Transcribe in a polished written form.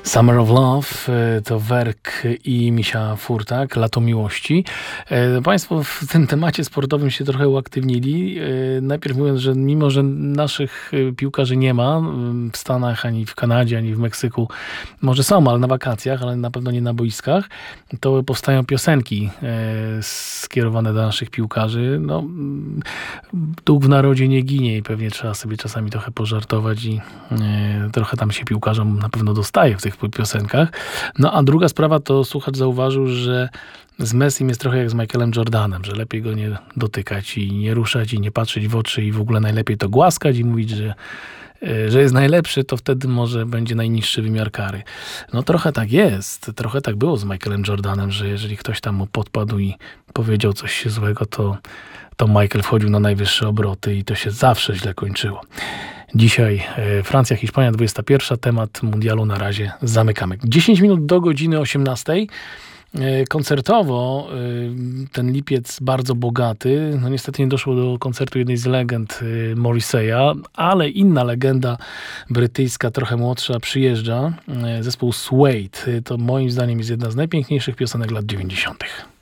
Summer of Love to Werk i Misia Furtak, Lato Miłości. Państwo w tym temacie sportowym się trochę uaktywnili. Najpierw mówiąc, że mimo, że naszych piłkarzy nie ma w Stanach, ani w Kanadzie, ani w Meksyku, może są, ale na wakacjach, ale na pewno nie na boiskach, to powstają piosenki skierowane do naszych piłkarzy. No, dług w narodzie nie ginie i pewnie trzeba sobie czasami trochę pożartować i trochę tam się piłkarzom na pewno dostaje w tych piosenkach. No a druga sprawa to słuchacz zauważył, że z Messim jest trochę jak z Michaelem Jordanem, że lepiej go nie dotykać i nie ruszać i nie patrzeć w oczy i w ogóle najlepiej to głaskać i mówić, że jest najlepszy, to wtedy może będzie najniższy wymiar kary. No trochę tak jest. Trochę tak było z Michaelem Jordanem, że jeżeli ktoś tam mu podpadł i powiedział coś złego, to Michael wchodził na najwyższe obroty i to się zawsze źle kończyło. Dzisiaj Francja, Hiszpania, 21. Temat mundialu na razie zamykamy. 10 minut do godziny 18. Koncertowo ten lipiec bardzo bogaty. No niestety nie doszło do koncertu jednej z legend Morrissey'a, ale inna legenda brytyjska, trochę młodsza, przyjeżdża. Zespół Suede. To moim zdaniem jest jedna z najpiękniejszych piosenek lat 90.